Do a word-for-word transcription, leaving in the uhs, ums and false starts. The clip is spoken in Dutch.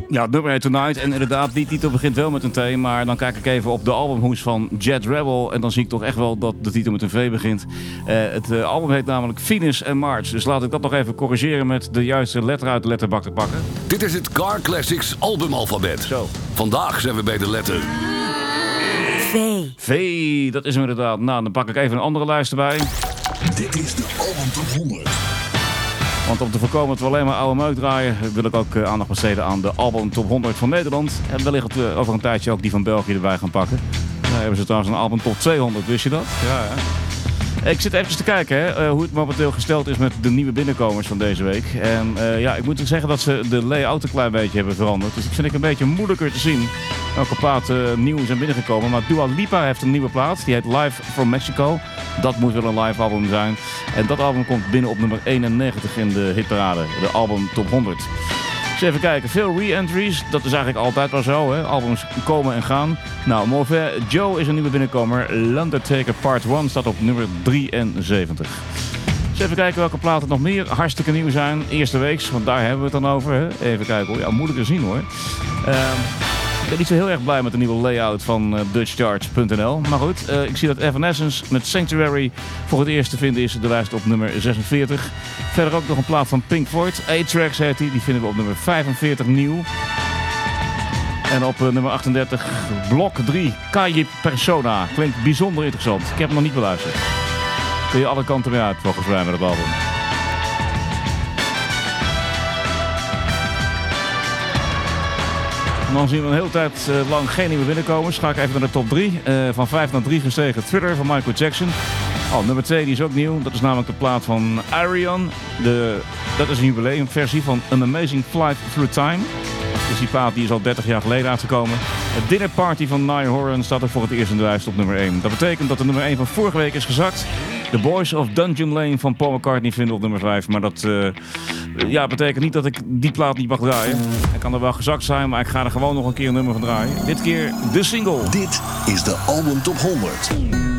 Ja, nummer heet Tonight. En inderdaad, die titel begint wel met een T. Maar dan kijk ik even op de albumhoes van Jet Rebel. En dan zie ik toch echt wel dat de titel met een V begint. Uh, het uh, album heet namelijk Venus and Mars. Dus laat ik dat nog even corrigeren met de juiste letter uit de letterbak te pakken. Dit is het Car Classics albumalfabet. Zo. Vandaag zijn we bij de letter V. V, dat is hem inderdaad. Nou, dan pak ik even een andere lijst erbij. Dit is de Album Top honderd. Want om te voorkomen dat we alleen maar oude meuk draaien, wil ik ook uh, aandacht besteden aan de Album Top honderd van Nederland. En wellicht uh, over een tijdje ook die van België erbij gaan pakken. Daar hebben ze trouwens een Album Top tweehonderd, wist je dat? Ja, ja. Ik zit even te kijken hè, uh, hoe het momenteel gesteld is met de nieuwe binnenkomers van deze week. En uh, ja, ik moet zeggen dat ze de layout een klein beetje hebben veranderd. Dus ik vind het een beetje moeilijker te zien welke plaat uh, nieuw zijn binnengekomen. Maar Dua Lipa heeft een nieuwe plaat. Die heet Live from Mexico. Dat moet wel een live album zijn. En dat album komt binnen op nummer eenennegentig in de hitparade. De Album Top honderd. Dus even kijken, veel re-entries. Dat is eigenlijk altijd wel zo, hè. Albums komen en gaan. Nou, Mauvais Joe is een nieuwe binnenkomer. L'Undertaker Part één staat op nummer drieënzeventig. Dus even kijken welke platen nog meer hartstikke nieuw zijn. Eerste weeks, want daar hebben we het dan over. Hè. Even kijken hoor. Ja, moeilijk te zien hoor. Uh, ik ben niet zo heel erg blij met de nieuwe layout van uh, Dutch Charts punt n l. Maar goed, uh, ik zie dat Evanescence met Sanctuary voor het eerst te vinden is. De lijst op nummer zesenveertig. Verder ook nog een plaat van Pink Floyd. A-Tracks heet die. Die vinden we op nummer vijfenveertig nieuw. En op uh, nummer achtendertig, blok drie, Kayip Persona. Klinkt bijzonder interessant. Ik heb hem nog niet beluisterd. Kun je alle kanten mee uit, volgens mij, met het album. En dan zien we een hele tijd uh, lang geen nieuwe binnenkomers. Ga ik even naar de top drie. Uh, van vijf naar drie gestegen. Thriller van Michael Jackson. Oh, nummer twee die is ook nieuw. Dat is namelijk de plaat van Arion. De, dat is een jubileumversie van An Amazing Flight Through Time. Dus die plaat die is al dertig jaar geleden uitgekomen. Het Dinner Party van Niall Horan staat er voor het eerst in de lijst op nummer één. Dat betekent dat de nummer één van vorige week is gezakt. The Boys of Dungeon Lane van Paul McCartney vinden op nummer vijf. Maar dat uh, ja, betekent niet dat ik die plaat niet mag draaien. Hij kan er wel gezakt zijn, maar ik ga er gewoon nog een keer een nummer van draaien. Dit keer de single. Dit is de Album Top honderd.